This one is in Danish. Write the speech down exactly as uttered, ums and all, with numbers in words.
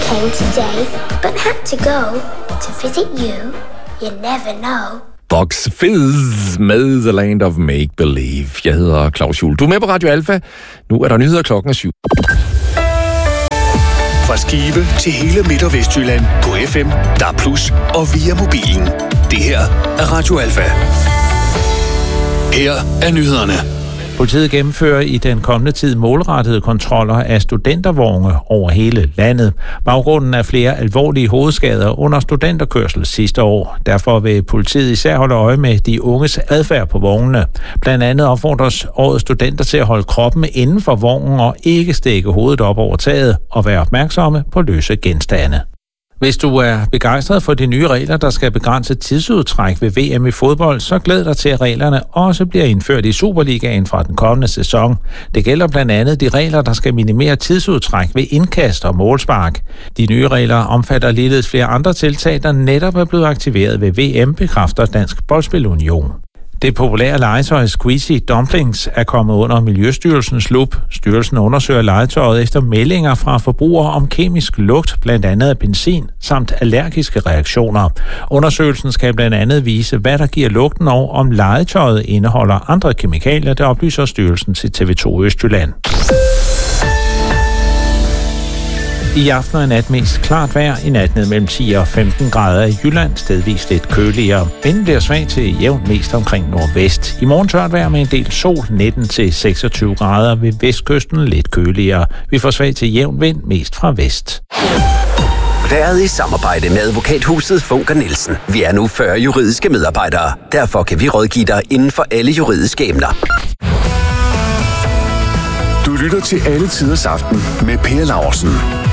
came today, but had to go to visit you. You never know. Bugs Fizz med The Land of Make Believe. Jeg hedder Claus Juhl. Du er med på Radio Alfa. Nu er der nyheder klokken syv. Fra Skive til hele Midt- og Vestjylland på F M, D A B plus og via mobilen. Det her er Radio Alfa. Her er nyhederne. Politiet gennemfører i den kommende tid målrettede kontroller af studentervogne over hele landet. Baggrunden er flere alvorlige hovedskader under studenterkørsel sidste år. Derfor vil politiet især holde øje med de unges adfærd på vognene. Blandt andet opfordres årets studenter til at holde kroppen inden for vognen og ikke stikke hovedet op over taget og være opmærksomme på løse genstande. Hvis du er begejstret for de nye regler, der skal begrænse tidsudtræk ved V M i fodbold, så glæd dig til, at reglerne også bliver indført i Superligaen fra den kommende sæson. Det gælder blandt andet de regler, der skal minimere tidsudtræk ved indkast og målspark. De nye regler omfatter ligeledes flere andre tiltag, der netop er blevet aktiveret ved V M, bekræfter Dansk Boldspil-Union. Det populære legetøj Squeezy Dumplings er kommet under Miljøstyrelsens lup. Styrelsen undersøger legetøjet efter meldinger fra forbrugere om kemisk lugt, blandt andet af benzin, samt allergiske reaktioner. Undersøgelsen skal blandt andet vise, hvad der giver lugten, og om legetøjet indeholder andre kemikalier, der oplyser styrelsen til T V to Østjylland. I aften og i nat mest klart vejr, i nat ned mellem ti og femten grader i Jylland, stedvis lidt køligere. Vinden bliver svag til jævnt mest omkring nordvest. I morgen tørt vejr med en del sol, nitten til seksogtyve grader, ved vestkysten lidt køligere. Vi får svag til jævn vind, mest fra vest. Været i samarbejde med advokathuset Funker Nielsen. Vi er nu fyrre juridiske medarbejdere. Derfor kan vi rådgive dig inden for alle juridiske emner. Du lytter til Alle Tiders Aften med Per Laursen.